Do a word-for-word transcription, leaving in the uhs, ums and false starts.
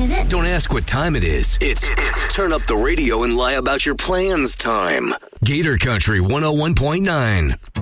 is it? Don't ask what time it is. It's, it's turn up the radio and lie about your plans time. Gator Country one oh one point nine.